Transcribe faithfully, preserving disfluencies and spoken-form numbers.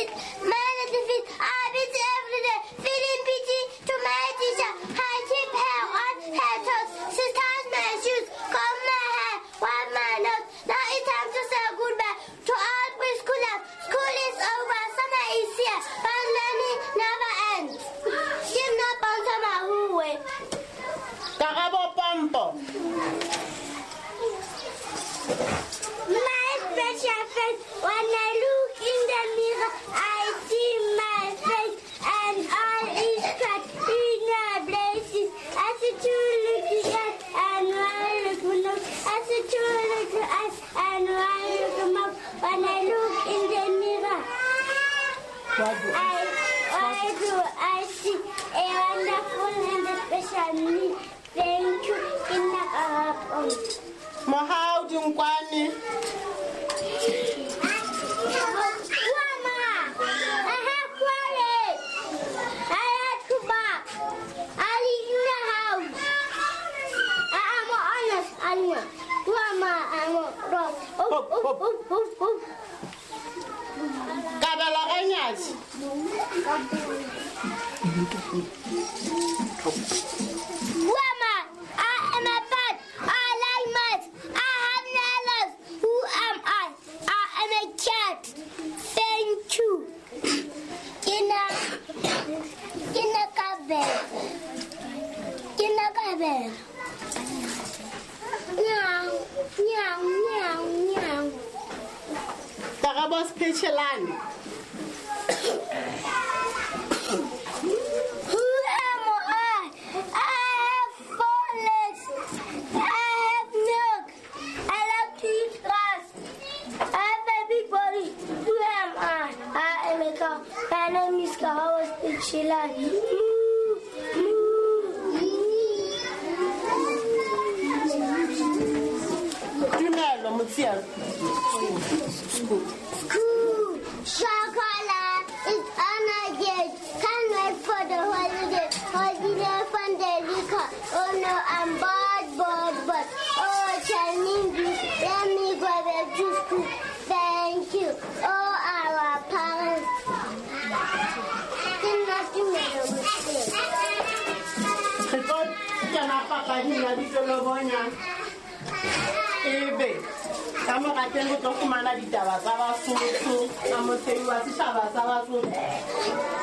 feet, man at the feet, I beat every day, feeling pity to my teacher. I keep hair on hair toes, she ties my shoes, comb my hair, wipe my nose. Now it's time to say goodbye to all preschoolers. School is over, summer is here, but learning never ends. Give not on summer who way. Takabo Pompo. My special face, when I look in the mirror, I see my face and all is cut in a blazes. I see two little eyes and one little nose. I see two little eyes and one little mouth. When I look in the mirror, I, I do, I see a wonderful and a special me. Thank you, in the up. Mahau Junkwani. Mama, I have quarreled. I had to back. I live in the house. I am an honest animal. Mama, I'm a dog. Oh, oh, oh, oh, oh. Kadala Kanyas. Mama, I am a pet. I like mice. I have nails. Who am I? I am a cat. Thank you. In a, in a cabin. In a cabin. Meow, meow, meow, meow. Takabo Specialan. Who am I? I have four legs. I have milk. I like to eat grass. I have a big body. Who am I? I am a cow. My name is Kahawa Specialan. Moo, moo. Tunelo Mutia. School. Chocolate is on a gate. Can't wait for the holiday. Holiday from the liquor. Oh no, I'm bored, bored, bored. Oh, tell me, let me go back to school. Thank you. Oh, our parents. Did nothing make a mistake. Kekot jana papa hina ditolobonya. Ebe. Kama katengo tokumana ditaba sabasu. Kama tewa sisaba sabasu.